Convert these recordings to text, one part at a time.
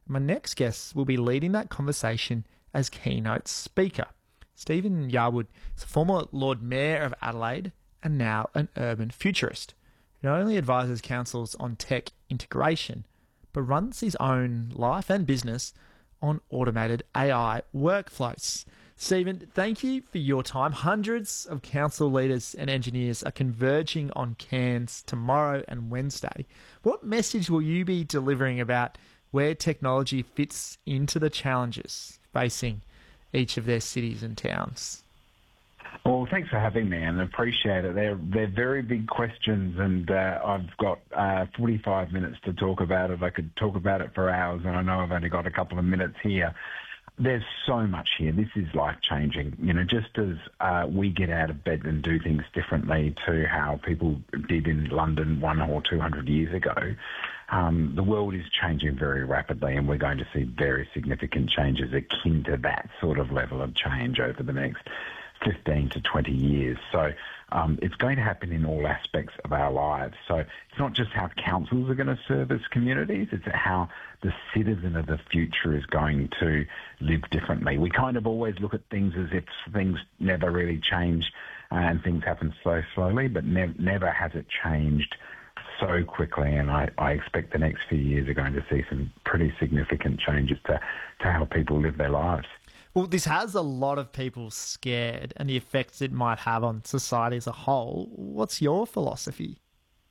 My next guest will be leading that conversation as keynote speaker. Stephen Yarwood is a former Lord Mayor of Adelaide and now an urban futurist who not only advises councils on tech integration, but runs his own life and business on automated AI workflows. Stephen, thank you for your time. Hundreds of council leaders and engineers are converging on Cairns tomorrow and Wednesday. What message will you be delivering about where technology fits into the challenges facing each of their cities and towns? Well, thanks for having me, and I appreciate it. They're very big questions, and I've got 45 minutes to talk about it. I could talk about it for hours, and I know I've only got a couple of minutes here. There's so much here. This is life-changing. You know, just as we get out of bed and do things differently to how people did in London 100 or 200 years ago, the world is changing very rapidly, and we're going to see very significant changes akin to that sort of level of change over the next 15 to 20 years. So it's going to happen in all aspects of our lives. So it's not just how councils are going to service communities, it's how the citizen of the future is going to live differently. We kind of always look at things as if things never really change and things happen so slowly, but never has it changed so quickly. And I expect the next few years are going to see some pretty significant changes to how people live their lives. Well, this has a lot of people scared and the effects it might have on society as a whole. What's your philosophy?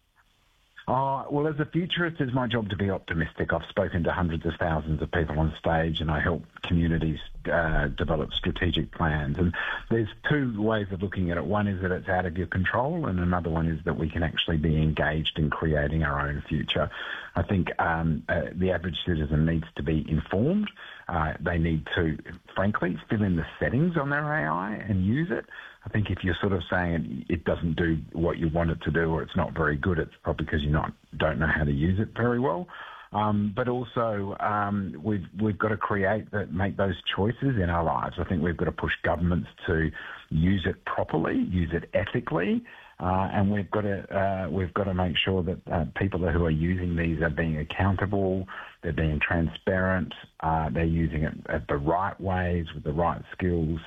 Well, as a futurist, it's my job to be optimistic. I've spoken to hundreds of thousands of people on stage, and I help communities develop strategic plans. And there's two ways of looking at it. One is that it's out of your control, and another one is that we can actually be engaged in creating our own future. I think the average citizen needs to be informed. They need to, frankly, fill in the settings on their AI and use it. I think if you're sort of saying it doesn't do what you want it to do or it's not very good, it's probably because you don't know how to use it very well. But also, we've got to make those choices in our lives. I think we've got to push governments to use it properly, use it ethically, and we've got to make sure that people who are using these are being accountable, they're being transparent, they're using it at the right ways with the right skills.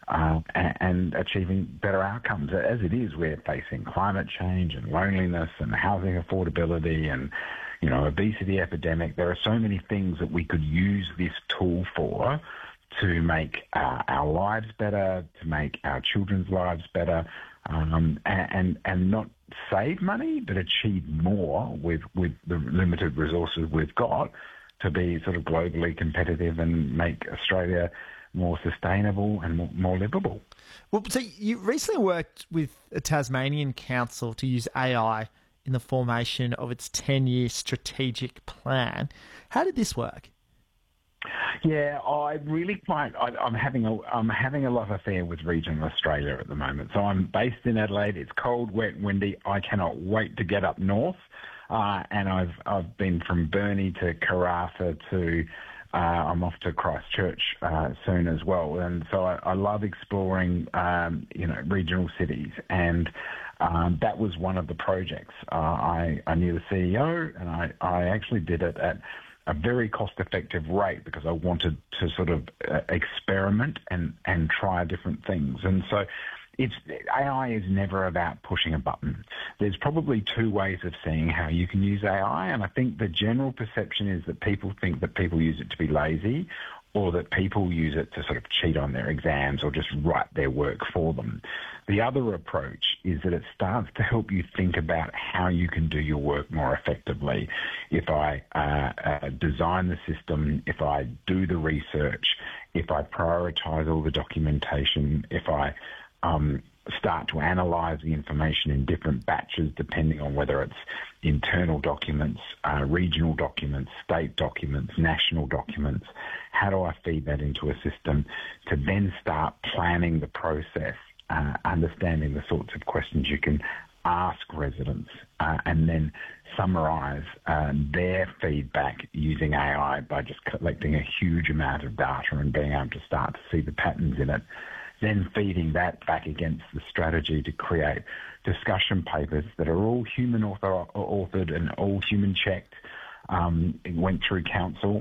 And achieving better outcomes. As it is, we're facing climate change and loneliness and housing affordability and, obesity epidemic. There are so many things that we could use this tool for to make our lives better, to make our children's lives better, and not save money, but achieve more with the limited resources we've got to be sort of globally competitive and make Australia more sustainable and more livable. Well, so you recently worked with a Tasmanian council to use AI in the formation of its 10-year strategic plan. How did this work? Yeah, I'm having a love affair with regional Australia at the moment. So I'm based in Adelaide. It's cold, wet, windy. I cannot wait to get up north. And I've been from Burnie to Karratha to I'm off to Christchurch soon as well, and so I love exploring, regional cities, and that was one of the projects. I knew the CEO, and I actually did it at a very cost-effective rate because I wanted to sort of experiment and try different things, and so. AI is never about pushing a button. There's probably two ways of seeing how you can use AI, and I think the general perception is that people think that people use it to be lazy or that people use it to sort of cheat on their exams or just write their work for them. The other approach is that it starts to help you think about how you can do your work more effectively. If I design the system, if I do the research, if I prioritise all the documentation, if I start to analyse the information in different batches depending on whether it's internal documents, regional documents, state documents, national documents. How do I feed that into a system to then start planning the process, understanding the sorts of questions you can ask residents, and then summarise their feedback using AI by just collecting a huge amount of data and being able to start to see the patterns in it. Then feeding that back against the strategy to create discussion papers that are all human authored and all human checked. It went through council